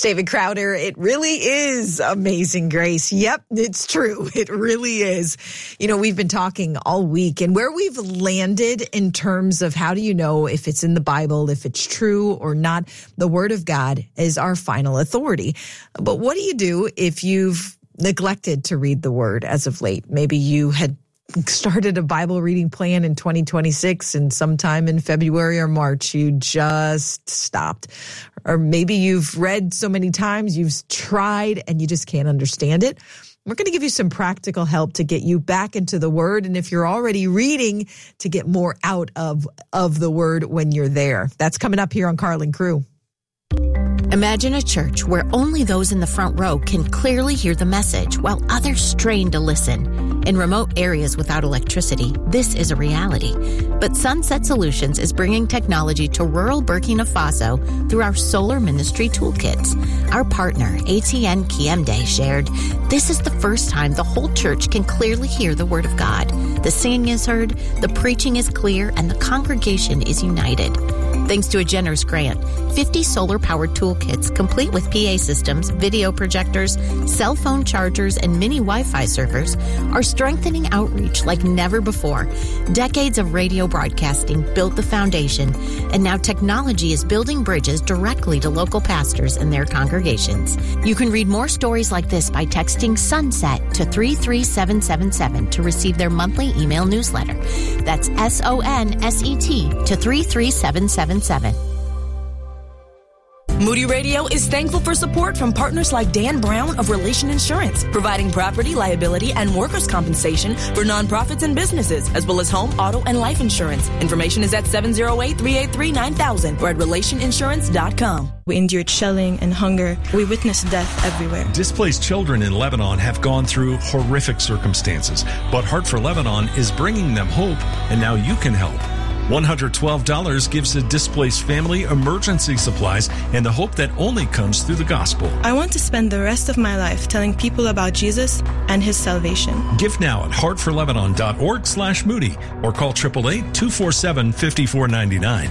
It's David Crowder. It really is Amazing Grace. Yep, it's true. It really is. You know, we've been talking all week, and where we've landed in terms of how do you know if it's in the Bible, if it's true or not, the Word of God is our final authority. But what do you do if you've neglected to read the Word as of late? Maybe you had started a Bible reading plan in 2026 and sometime in February or March, you just stopped. Or maybe you've read so many times, you've tried and you just can't understand it. We're going to give you some practical help to get you back into the Word. And if you're already reading, to get more out of the Word when you're there. That's coming up here on Carl and Crew. Imagine a church where only those in the front row can clearly hear the message while others strain to listen. In remote areas without electricity, this is a reality. But Sunset Solutions is bringing technology to rural Burkina Faso through our Solar Ministry Toolkits. Our partner, ATN Kiemde, shared, "This is the first time the whole church can clearly hear the Word of God. The singing is heard, the preaching is clear, and the congregation is united." Thanks to a generous grant, 50 solar-powered toolkits complete with PA systems, video projectors, cell phone chargers, and mini Wi-Fi servers are strengthening outreach like never before. Decades of radio broadcasting built the foundation, and now technology is building bridges directly to local pastors and their congregations. You can read more stories like this by texting SUNSET to 33777 to receive their monthly email newsletter. That's SONSET to 33777. Moody Radio is thankful for support from partners like Dan Brown of Relation Insurance, providing property, liability, and workers' compensation for nonprofits and businesses, as well as home, auto, and life insurance. Information is at 708-383-9000 or at relationinsurance.com. We endured shelling and hunger. We witnessed death everywhere. Displaced children in Lebanon have gone through horrific circumstances, but Heart for Lebanon is bringing them hope, and now you can help. $112 gives a displaced family emergency supplies and the hope that only comes through the gospel. I want to spend the rest of my life telling people about Jesus and his salvation. Give now at heartforlebanon.org/Moody or call 888-247-5499.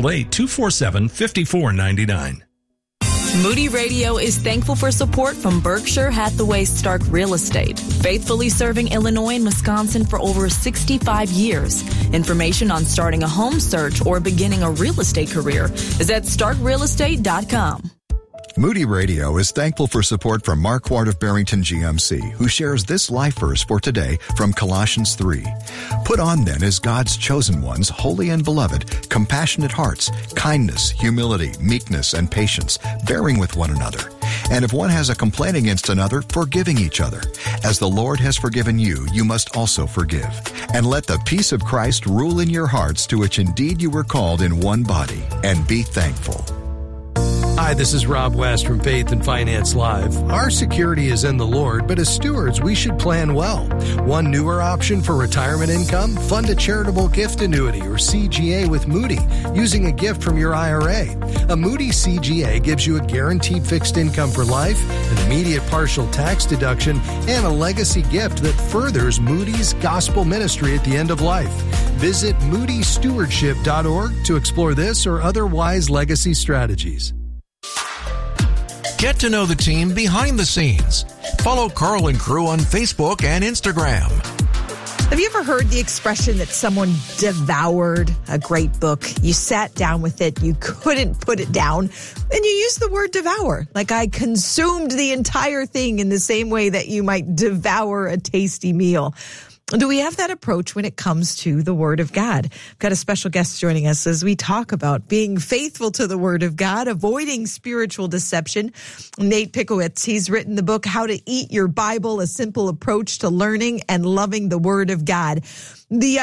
888-247-5499. Moody Radio is thankful for support from Berkshire Hathaway Stark Real Estate, faithfully serving Illinois and Wisconsin for over 65 years. Information on starting a home search or beginning a real estate career is at starkrealestate.com. Moody Radio is thankful for support from Mark Ward of Barrington GMC, who shares this life verse for today from Colossians 3. Put on then as God's chosen ones, holy and beloved, compassionate hearts, kindness, humility, meekness, and patience, bearing with one another. And if one has a complaint against another, forgiving each other. As the Lord has forgiven you, you must also forgive. And let the peace of Christ rule in your hearts, to which indeed you were called in one body, and be thankful. Hi, this is Rob West from Faith and Finance Live. Our security is in the Lord, but as stewards, we should plan well. One newer option for retirement income: fund a charitable gift annuity or CGA with Moody using a gift from your IRA. A Moody CGA gives you a guaranteed fixed income for life, an immediate partial tax deduction, and a legacy gift that furthers Moody's gospel ministry at the end of life. Visit moodystewardship.org to explore this or other wise legacy strategies. Get to know the team behind the scenes. Follow Carl and Crew on Facebook and Instagram. Have you ever heard the expression that someone devoured a great book? You sat down with it, you couldn't put it down, and you used the word devour. Like, I consumed the entire thing in the same way that you might devour a tasty meal. Do we have that approach when it comes to the Word of God? I've got a special guest joining us as we talk about being faithful to the Word of God, avoiding spiritual deception. Nate Pickowitz, he's written the book, How to Eat Your Bible, A Simple Approach to Learning and Loving the Word of God. The